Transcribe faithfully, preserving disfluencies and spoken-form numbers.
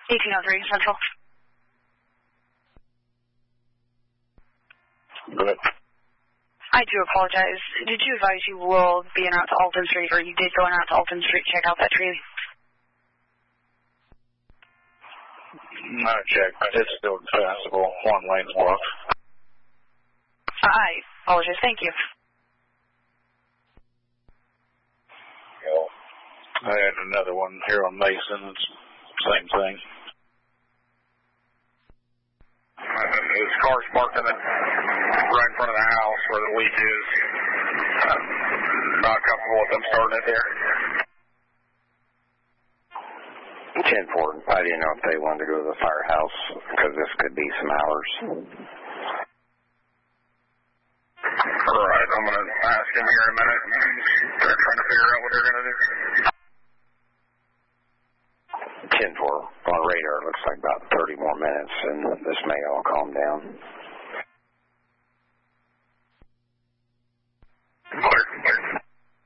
eighteen oh three Central. Go ahead. I do apologize. Did you advise you will be out to Alton Street, or you did go out to Alton Street to check out that tree? I checked. It's still passable. One lane's blocked. I apologize. Thank you. I had another one here on Mason. It's same thing. This car's parked in the, right in front of the house where the leak is. Uh, not comfortable with them starting it there. ten four, I didn't know if they wanted to go to the firehouse because this could be some hours. All right, I'm going to ask him here in a minute. They're trying to figure out what they're going to do. ten four, on radar, it looks like about thirty more minutes, and this may all calm down.